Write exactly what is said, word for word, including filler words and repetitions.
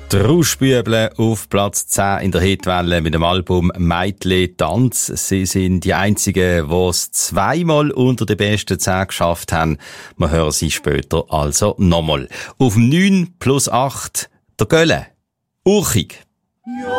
Die Rauschbüble auf Platz zehn in der Hitwelle mit dem Album «Meitli Tanz». Sie sind die einzigen, die es zweimal unter den besten zehn geschafft haben. Wir hören sie später also nochmal. Auf neun plus acht der Gölle. Urchig. Ja.